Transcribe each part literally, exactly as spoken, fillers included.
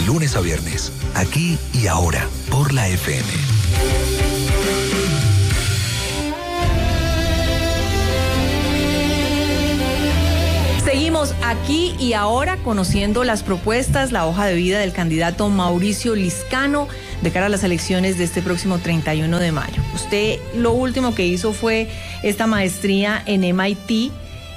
lunes a viernes, aquí y ahora, por la F M. Seguimos aquí y ahora conociendo las propuestas, la hoja de vida del candidato Mauricio Lizcano de cara a las elecciones de este próximo treinta y uno de mayo. Usted lo último que hizo fue esta maestría en M I T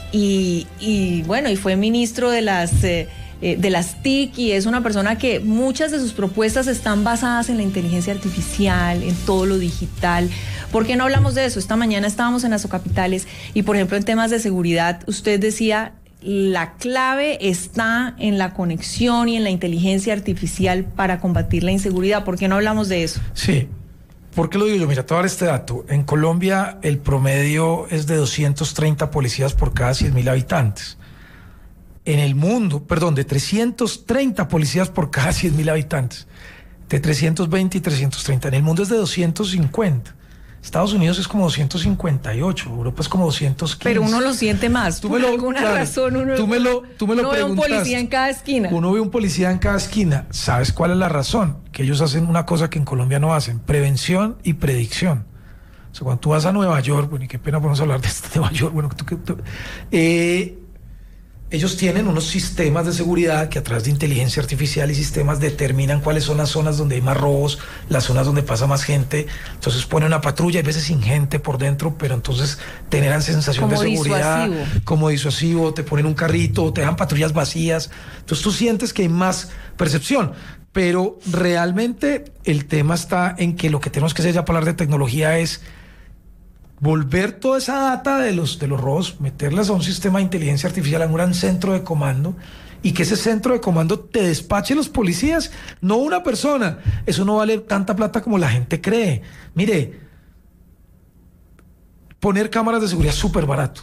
y, y bueno, y fue ministro de las, eh, de las T I C, y es una persona que muchas de sus propuestas están basadas en la inteligencia artificial, en todo lo digital. ¿Por qué no hablamos de eso? Esta mañana estábamos en Azocapitales y, por ejemplo, en temas de seguridad, usted decía, la clave está en la conexión y en la inteligencia artificial para combatir la inseguridad. ¿Por qué no hablamos de eso? Sí. ¿Por qué lo digo yo? Mira, te voy a dar este dato. En Colombia el promedio es de doscientos treinta policías por cada cien mil habitantes. En el mundo, perdón, de trescientos treinta policías por cada cien mil habitantes. De trescientos veinte y trescientos treinta. En el mundo es de doscientos cincuenta. Estados Unidos es como doscientos cincuenta y ocho, Europa es como doscientos quince. Pero uno lo siente más. Tú por me lo, alguna claro, razón uno, tú me lo, tú me lo uno ve un policía en cada esquina. Uno ve un policía en cada esquina. ¿Sabes cuál es la razón? Que ellos hacen una cosa que en Colombia no hacen: prevención y predicción. O sea, cuando tú vas a Nueva York, bueno, y qué pena podemos hablar de este Nueva York, bueno, tú, tú, eh, ellos tienen unos sistemas de seguridad que a través de inteligencia artificial y sistemas determinan cuáles son las zonas donde hay más robos, las zonas donde pasa más gente. Entonces ponen una patrulla, a veces sin gente por dentro, pero entonces generan sensación como de seguridad, disuasivo. como disuasivo, te ponen un carrito, te dejan patrullas vacías. Entonces tú sientes que hay más percepción. Pero realmente el tema está en que lo que tenemos que hacer ya para hablar de tecnología es volver toda esa data de los, de los robos, meterlas a un sistema de inteligencia artificial, a un gran centro de comando, y que ese centro de comando te despache los policías, no una persona. Eso no vale tanta plata como la gente cree. Mire, poner cámaras de seguridad es súper barato,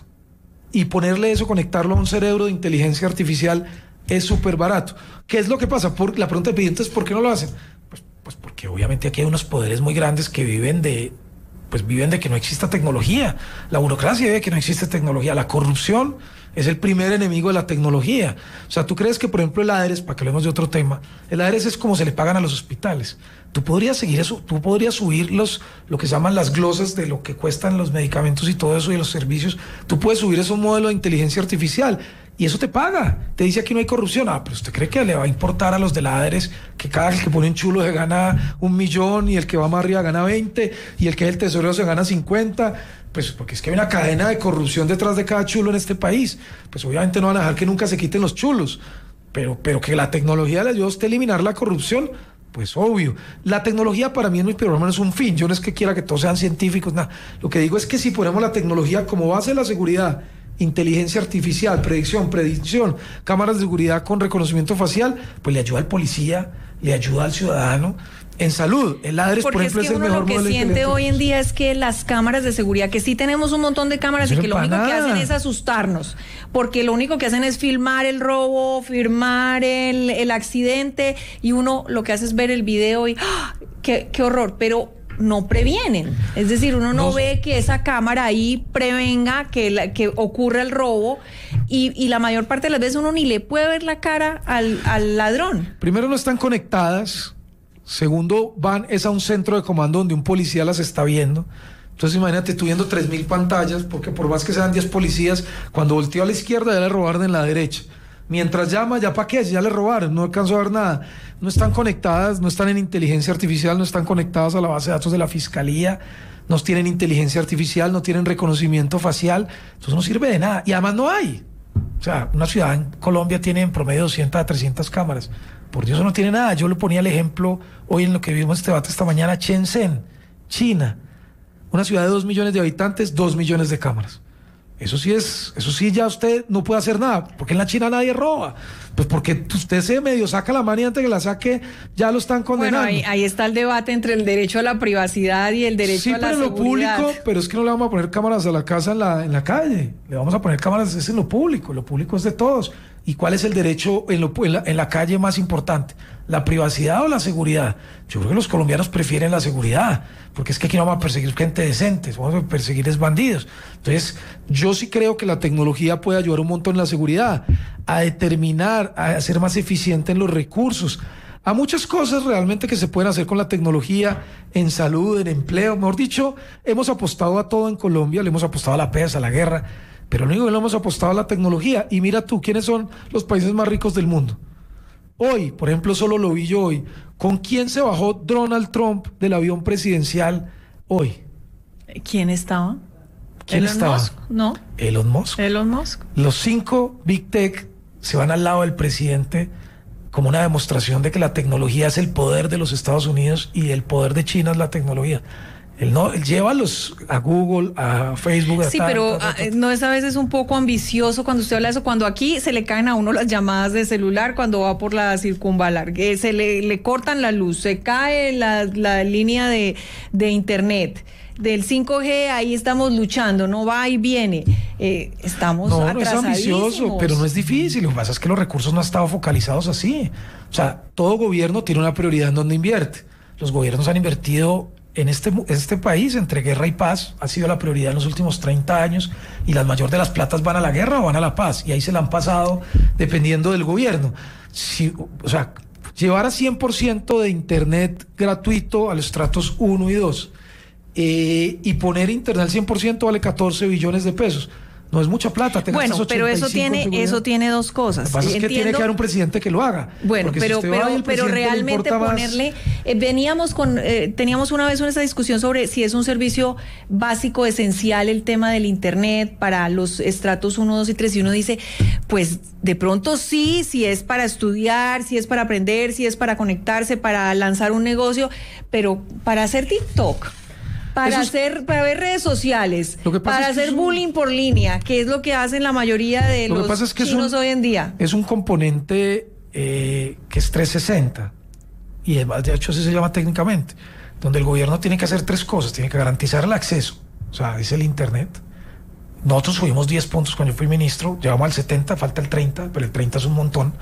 y ponerle eso, conectarlo a un cerebro de inteligencia artificial es súper barato. ¿Qué es lo que pasa? Por, la pregunta de pidientes es ¿por qué no lo hacen? Pues, pues porque obviamente aquí hay unos poderes muy grandes que viven de pues viven de que no exista tecnología. La burocracia vive de que no existe tecnología. La corrupción es el primer enemigo de la tecnología. O sea, ¿tú crees que, por ejemplo, el ADRES, para que hablemos de otro tema, el ADRES es como se le pagan a los hospitales? Tú podrías seguir eso, tú podrías subir los, lo que se llaman las glosas de lo que cuestan los medicamentos y todo eso y los servicios. Tú puedes subir eso a un modelo de inteligencia artificial y eso te paga. Te dice aquí no hay corrupción. Ah, pero ¿usted cree que le va a importar a los de la ADRES que cada el que pone un chulo se gana un millón y el que va más arriba gana veinte y el que es el tesorero se gana cincuenta? Pues porque es que hay una cadena de corrupción detrás de cada chulo en este país. Pues obviamente no van a dejar que nunca se quiten los chulos, pero, pero que la tecnología le ayuda a usted a eliminar la corrupción, pues obvio. La tecnología para mí en mi programa no es un fin. Yo no es que quiera que todos sean científicos, nada. Lo que digo es que si ponemos la tecnología como base de la seguridad, inteligencia artificial, predicción, predicción, cámaras de seguridad con reconocimiento facial, pues le ayuda al policía, le ayuda al ciudadano. En salud, el ADRES, por ejemplo, es, es el mejor modelo. Lo que siente hoy en día es que las cámaras de seguridad, que sí tenemos un montón de cámaras y que lo único que hacen es asustarnos, porque lo único que hacen es filmar el robo, filmar el, el accidente, y uno lo que hace es ver el video y ¡ah! qué, qué horror, pero no previenen. Es decir, uno no, no ve que esa cámara ahí prevenga que, la, que ocurra el robo, y, y la mayor parte de las veces uno ni le puede ver la cara al, al ladrón. Primero, no están conectadas. Segundo, van es a un centro de comando donde un policía las está viendo. Entonces imagínate tú viendo tres mil pantallas, porque por más que sean diez policías, cuando volteo a la izquierda ya le robaron en la derecha. Mientras llama, ya para qué, ya le robaron, no alcanzo a ver nada. No están conectadas, no están en inteligencia artificial, no están conectadas a la base de datos de la fiscalía, no tienen inteligencia artificial, no tienen reconocimiento facial. Entonces no sirve de nada, y además no hay. O sea, una ciudad en Colombia tiene en promedio doscientas a trescientas cámaras. Por Dios, eso no tiene nada. Yo le ponía el ejemplo hoy en lo que vimos este debate esta mañana: Shenzhen, China, una ciudad de dos millones de habitantes, dos millones de cámaras. Eso sí es, eso sí ya usted no puede hacer nada, porque en la China nadie roba. Pues porque usted se medio saca la mano y antes que la saque ya lo están condenando. Bueno, ahí, ahí está el debate entre el derecho a la privacidad y el derecho sí, a la pero en lo seguridad. Público, pero es que no le vamos a poner cámaras a la casa en la, en la calle, le vamos a poner cámaras es en lo público, lo público es de todos. ¿Y cuál es el derecho en, lo, en, la, en la calle más importante? ¿La privacidad o la seguridad? Yo creo que los colombianos prefieren la seguridad, porque es que aquí no vamos a perseguir gente decente, vamos a perseguir es bandidos. Entonces, yo sí creo que la tecnología puede ayudar un montón en la seguridad, a determinar, a ser más eficiente en los recursos, a muchas cosas realmente que se pueden hacer con la tecnología en salud, en empleo. Mejor dicho, hemos apostado a todo en Colombia, le hemos apostado a la pez, a la guerra, pero lo único que le hemos apostado a la tecnología. Y mira tú, ¿quiénes son los países más ricos del mundo? Hoy, por ejemplo, solo lo vi yo hoy. ¿Con quién se bajó Donald Trump del avión presidencial hoy? ¿Quién estaba? ¿Quién Elon estaba? Musk, ¿no? Elon Musk. Elon Musk. Los cinco Big Tech se van al lado del presidente como una demostración de que la tecnología es el poder de los Estados Unidos y el poder de China es la tecnología. Él no, él lleva a los a Google, a Facebook, a Sí, tal, pero tal, tal, tal. no es a veces un poco ambicioso cuando usted habla de eso, cuando aquí se le caen a uno las llamadas de celular cuando va por la circunvalar, que se le, le cortan la luz, se cae la, la línea de, de internet. Del cinco G, ahí estamos luchando, no va y viene. Eh, estamos No, no es atrasadísimos. ambicioso, pero no es difícil. Lo que pasa es que los recursos no han estado focalizados así. O sea, todo gobierno tiene una prioridad en donde invierte. Los gobiernos han invertido en este, en este país entre guerra y paz. Ha sido la prioridad en los últimos treinta años y la mayor de las platas van a la guerra o van a la paz. Y ahí se la han pasado dependiendo del gobierno. Si, o sea, llevar a cien por ciento de internet gratuito a los estratos uno y dos. Eh, y poner internet al cien por ciento vale catorce billones de pesos. No es mucha plata. Te Bueno, gastas pero eso ochenta y cinco en tiene, seguridad. eso tiene dos cosas. Lo que pasa es que Entiendo- tiene que haber un presidente que lo haga. Bueno, Porque pero si usted va y pero el pero presidente le realmente importa más- ponerle eh, veníamos con eh, teníamos una vez una esa discusión sobre si es un servicio básico esencial el tema del internet para los estratos uno, dos y tres, y uno dice, pues de pronto sí, si es para estudiar, si es para aprender, si es para conectarse, para lanzar un negocio, pero para hacer TikTok, para Eso es- hacer, para ver redes sociales, Lo que pasa para es que hacer es un- bullying por línea, que es lo que hacen la mayoría de Lo que los pasa es que es chinos un- hoy en día. Es un componente eh, que es trescientos sesenta y además, de hecho así se llama técnicamente, donde el gobierno tiene que hacer tres cosas. Tiene que garantizar el acceso, o sea, es el internet. Nosotros subimos diez puntos cuando yo fui ministro, llegamos al setenta, falta el treinta, pero el treinta es un montón.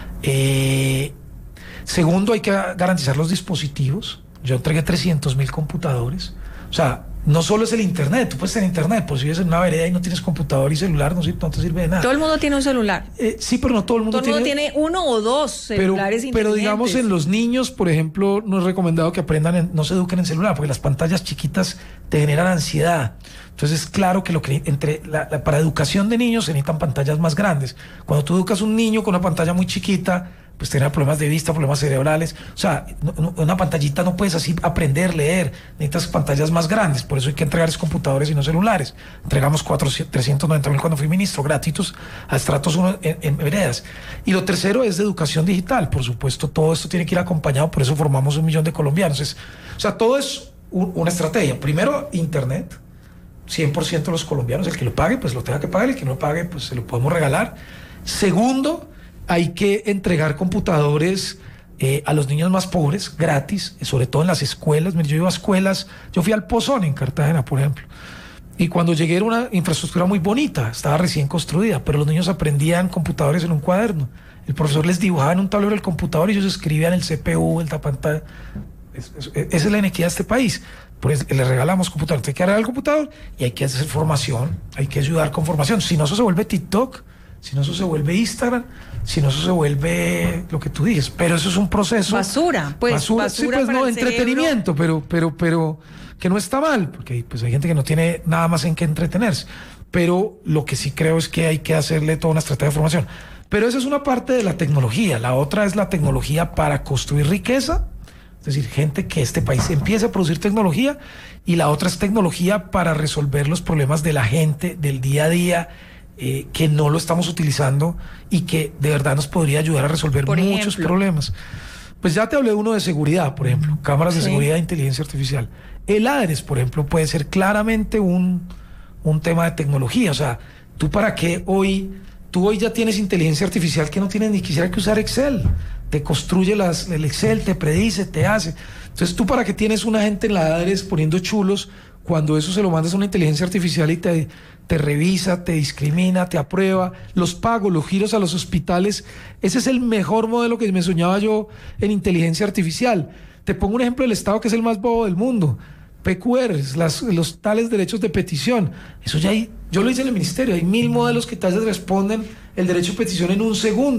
Eh, segundo, hay que garantizar los dispositivos. Yo entregué trescientos mil computadores. O sea, no solo es el internet, tú puedes tener internet, por si vives en una vereda y no tienes computador y celular, no, sirve- no te sirve de nada. Todo el mundo tiene un celular. Eh, sí, pero no todo el mundo Todo el mundo tiene... tiene uno o dos pero, celulares pero digamos en inteligentes. los niños, por ejemplo, no es recomendado que aprendan, en- no se eduquen en celular, porque las pantallas chiquitas te generan ansiedad. Entonces, claro que lo que entre la, la- para educación de niños se necesitan pantallas más grandes. Cuando tú educas a un niño con una pantalla muy chiquita, pues tendrá problemas de vista, problemas cerebrales. O sea, no- no- una pantallita no puedes así aprender, leer. Necesitas pantallas más grandes. Por eso hay que entregar computadores y no celulares. Entregamos cuatrocientos, trescientos noventa mil cuando fui ministro, gratuitos a estratos uno en, en veredas. Y lo tercero es de educación digital. Por supuesto, todo esto tiene que ir acompañado. Por eso formamos un millón de colombianos. Es, o sea, todo es un- una estrategia. Primero, internet. cien por ciento de los colombianos, el que lo pague, pues lo tenga que pagar. El que no lo pague, pues se lo podemos regalar. Segundo, hay que entregar computadores eh, a los niños más pobres, gratis, sobre todo en las escuelas. Mire, yo iba a escuelas, yo fui al Pozón en Cartagena, por ejemplo, y cuando llegué era una infraestructura muy bonita, estaba recién construida, pero los niños aprendían computadores en un cuaderno. El profesor les dibujaba en un tablero el computador y ellos escribían el C P U, el tapantalla. Es, es, esa es la inequidad de este país. Por eso le regalamos computador. Hay que regalar el computador y hay que hacer formación, hay que ayudar con formación. Si no, eso se vuelve TikTok, si no, eso se vuelve Instagram, si no, eso se vuelve lo que tú dices. Pero eso es un proceso. Basura, pues, basura, sí, basura pues para no, el entretenimiento, pero, pero, pero que no está mal, porque pues hay gente que no tiene nada más en qué entretenerse. Pero lo que sí creo es que hay que hacerle toda una estrategia de formación. Pero esa es una parte de la tecnología. La otra es la tecnología para construir riqueza. Es decir, gente que este país empiece a producir tecnología, y la otra es tecnología para resolver los problemas de la gente del día a día, eh, que no lo estamos utilizando y que de verdad nos podría ayudar a resolver Por muchos ejemplo. problemas. Pues ya te hablé de uno de seguridad, por ejemplo, cámaras de Sí. seguridad e inteligencia artificial. El ADRES, por ejemplo, puede ser claramente un, un tema de tecnología. O sea, ¿tú para qué hoy, tú hoy ya tienes inteligencia artificial que no tienes ni quisiera que usar Excel? Te construye las, el Excel, te predice, te hace. Entonces, ¿tú para qué tienes una gente en la ADRES poniendo chulos cuando eso se lo mandas a una inteligencia artificial y te, te revisa, te discrimina, te aprueba? Los pagos, los giros a los hospitales, ese es el mejor modelo que me soñaba yo en inteligencia artificial. Te pongo un ejemplo del Estado que es el más bobo del mundo. P Q Rs, las, los tales derechos de petición. Eso ya hay, yo lo hice en el ministerio, hay mil modelos que tal vez responden el derecho de petición en un segundo.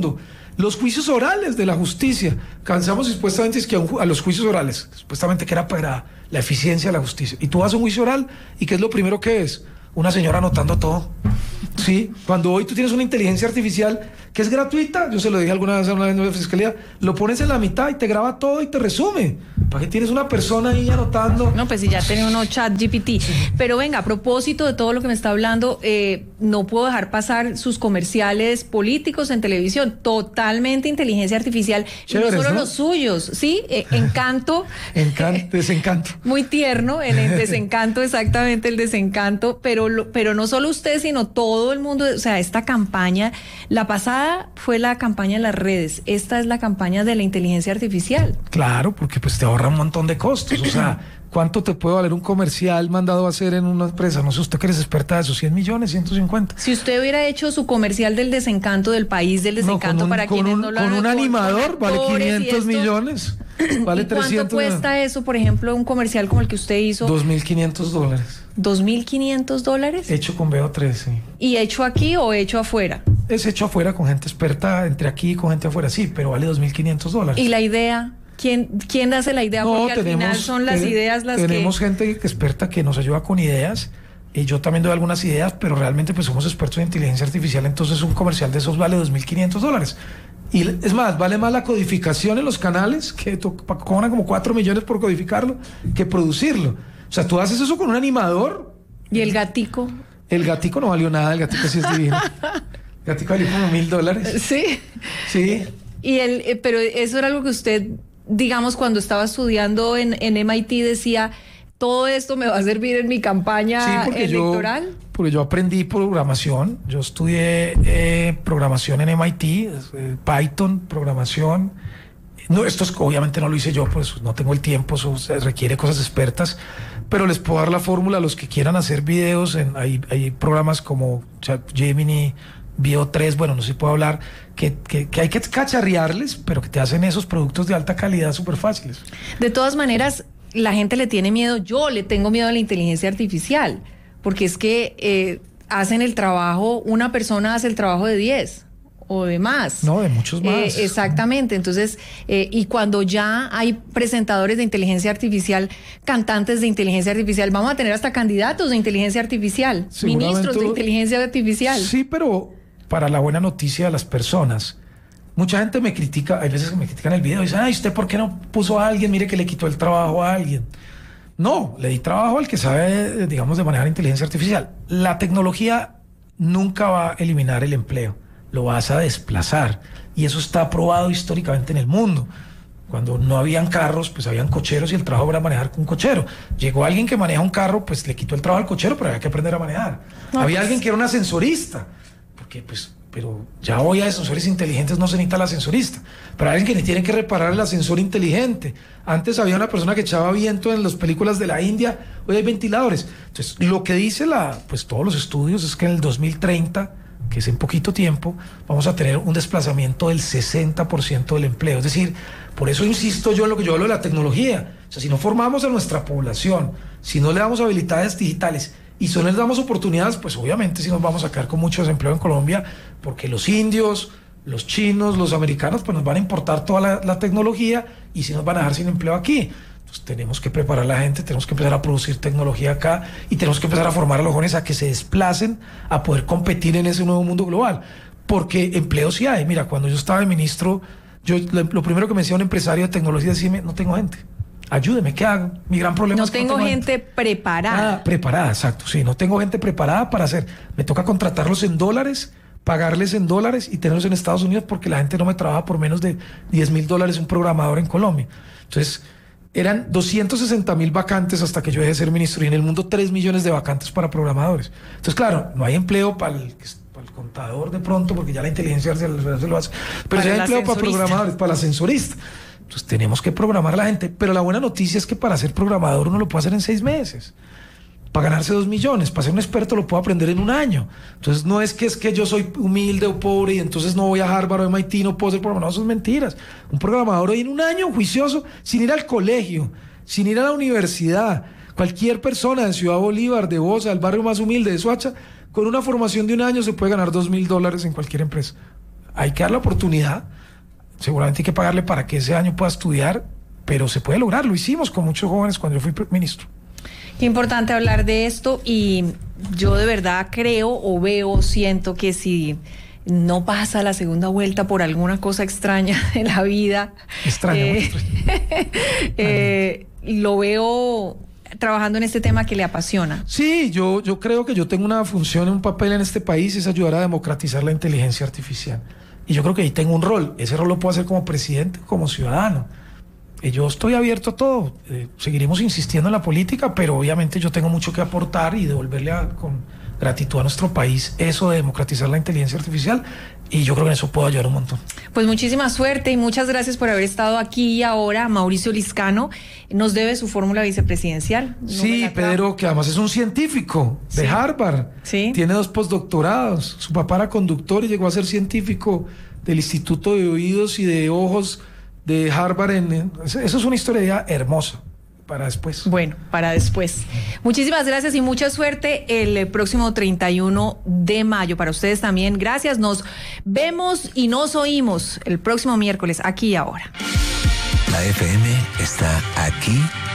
Los juicios orales de la justicia. Cansamos supuestamente es que a, un, a los juicios orales, supuestamente que era para la eficiencia de la justicia. Y tú vas a un juicio oral y ¿qué es lo primero que es? Una señora anotando todo. Sí, cuando hoy tú tienes una inteligencia artificial que es gratuita, yo se lo dije alguna vez a una vez en la fiscalía, lo pones en la mitad y te graba todo y te resume. ¿Para qué tienes una persona ahí anotando? No, pues si ya tiene uno chat G P T. Sí. Pero venga, a propósito de todo lo que me está hablando, eh, no puedo dejar pasar sus comerciales políticos en televisión. Totalmente inteligencia artificial. Chéveres, y no solo ¿no? los suyos, ¿sí? Eh, encanto. Encanto, desencanto. Muy tierno, en el desencanto, exactamente el desencanto. Pero, lo, pero no solo usted, sino todo el mundo. O sea, esta campaña, la pasada fue la campaña en las redes. Esta es la campaña de la inteligencia artificial. Claro, porque pues te ahorra un montón de costos. O sea, ¿cuánto te puede valer un comercial mandado a hacer en una empresa? No sé, usted que eres experta de esos cien millones, ciento cincuenta. Si usted hubiera hecho su comercial del desencanto del país del desencanto, no, un, para quienes un, no lo con han un animador vale quinientos millones. Vale ¿Y cuánto trescientos cuesta millones? Eso, por ejemplo, un comercial como el que usted hizo? dos mil quinientos dólares. ¿dos mil quinientos dólares? Hecho con B O tres, sí. ¿Y hecho aquí o hecho afuera? Es hecho afuera con gente experta, entre aquí y con gente afuera, sí, pero vale dos mil quinientos dólares. ¿Y la idea? ¿Quién, quién hace la idea? No, porque al tenemos, final son las ten, ideas las tenemos que... gente experta que nos ayuda con ideas, y yo también doy algunas ideas, pero realmente pues somos expertos en inteligencia artificial, entonces un comercial de esos vale dos mil quinientos dólares. Y es más, vale más la codificación en los canales, que cobran como cuatro millones por codificarlo, que producirlo. O sea, tú haces eso con un animador. ¿Y el gatico? El gatico no valió nada, el gatico sí es divino. El gatico valió como mil dólares. Sí. Sí. Y el, eh, pero eso era algo que usted, digamos, cuando estaba estudiando en, en M I T decía, todo esto me va a servir en mi campaña sí, porque electoral. Yo, porque yo aprendí programación, yo estudié eh, programación en M I T, eh, Python, programación. No, esto es, obviamente no lo hice yo, pues no tengo el tiempo, eso requiere cosas expertas, pero les puedo dar la fórmula a los que quieran hacer videos. En, hay, hay programas como Gemini, B O tres, bueno, no sé si puedo hablar, que, que, que hay que cacharrearles, pero que te hacen esos productos de alta calidad súper fáciles. De todas maneras, la gente le tiene miedo, yo le tengo miedo a la inteligencia artificial, porque es que eh, hacen el trabajo, una persona hace el trabajo de diez o de más. No, de muchos más. Eh, exactamente, entonces, eh, y cuando ya hay presentadores de inteligencia artificial, cantantes de inteligencia artificial, vamos a tener hasta candidatos de inteligencia artificial, ministros de inteligencia artificial. Sí, pero para la buena noticia de las personas, mucha gente me critica, hay veces que me critican el video y dicen, ay, ¿usted por qué no puso a alguien? Mire que le quitó el trabajo a alguien. No, le di trabajo al que sabe, digamos, de manejar inteligencia artificial. La tecnología nunca va a eliminar el empleo, lo vas a desplazar. Y eso está probado históricamente en el mundo. Cuando no habían carros, pues habían cocheros y el trabajo era manejar con un cochero. Llegó alguien que maneja un carro, pues le quitó el trabajo al cochero, pero había que aprender a manejar. No, había pues... alguien que era un ascensorista, porque pues... pero ya hoy a ascensores inteligentes no se necesita el ascensorista, pero hay alguien que tiene que reparar el ascensor inteligente. Antes había una persona que echaba viento en las películas de la India, hoy hay ventiladores. Entonces, lo que dice la, pues todos los estudios es que en el dos mil treinta, que es en poquito tiempo, vamos a tener un desplazamiento del sesenta por ciento del empleo. Es decir, por eso insisto yo en lo que yo hablo de la tecnología. O sea, si no formamos a nuestra población, si no le damos habilidades digitales, y si no les damos oportunidades, pues obviamente sí nos vamos a quedar con mucho desempleo en Colombia, porque los indios, los chinos, los americanos, pues nos van a importar toda la, la tecnología y sí nos van a dejar sin empleo aquí. Entonces tenemos que preparar a la gente, tenemos que empezar a producir tecnología acá y tenemos que empezar a formar a los jóvenes a que se desplacen a poder competir en ese nuevo mundo global. Porque empleo sí hay. Mira, cuando yo estaba de ministro, yo lo, lo primero que me decía un empresario de tecnología es decirme, no tengo gente. Ayúdeme, ¿qué hago? Mi gran problema no es que tengo no tengo gente, gente preparada. Ah, preparada, exacto, sí, no tengo gente preparada para hacer. Me toca contratarlos en dólares, pagarles en dólares y tenerlos en Estados Unidos porque la gente no me trabaja por menos de diez mil dólares un programador en Colombia. Entonces, eran doscientos sesenta mil vacantes hasta que yo dejé de ser ministro y en el mundo tres millones de vacantes para programadores. Entonces, claro, no hay empleo para el, para el contador de pronto porque ya la inteligencia artificial se lo hace, pero sí hay empleo para programadores, para el ascensorista. Entonces tenemos que programar a la gente, pero la buena noticia es que para ser programador uno lo puede hacer en seis meses, para ganarse dos millones, para ser un experto lo puedo aprender en un año. Entonces no es que es que yo soy humilde o pobre y entonces no voy a Harvard o M I T, no puedo ser programador, eso es mentiras. Un programador hoy en un año juicioso, sin ir al colegio, sin ir a la universidad, cualquier persona de Ciudad Bolívar, de Bosa, del barrio más humilde de Soacha, con una formación de un año se puede ganar dos mil dólares en cualquier empresa. Hay que dar la oportunidad. seguramente hay que pagarle para que ese año pueda estudiar, pero se puede lograr, lo hicimos con muchos jóvenes cuando yo fui ministro. Qué importante hablar de esto, y yo de verdad creo o veo, siento que si no pasa la segunda vuelta por alguna cosa extraña de la vida, extraña, eh, muy extraña. eh, lo veo trabajando en este tema que le apasiona. Sí, yo, yo creo que yo tengo una función, un papel en este país, es ayudar a democratizar la inteligencia artificial. Y yo creo que ahí tengo un rol. Ese rol lo puedo hacer como presidente, como ciudadano. Y yo estoy abierto a todo. Eh, seguiremos insistiendo en la política, pero obviamente yo tengo mucho que aportar y devolverle a, con gratitud a nuestro país eso de democratizar la inteligencia artificial. Y yo creo que en eso puedo ayudar un montón. Pues muchísima suerte y muchas gracias por haber estado aquí y ahora. Mauricio Liscano nos debe su fórmula vicepresidencial. No sí, Pedro, que además es un científico de sí. Harvard. Sí. Tiene dos postdoctorados. Su papá era conductor y llegó a ser científico del Instituto de Oídos y de Ojos de Harvard. En, en, eso es una historia hermosa. Para después. Bueno, para después. Muchísimas gracias y mucha suerte el próximo treinta y uno de mayo. Para ustedes también, gracias. Nos vemos y nos oímos el próximo miércoles, aquí y ahora. La F M está aquí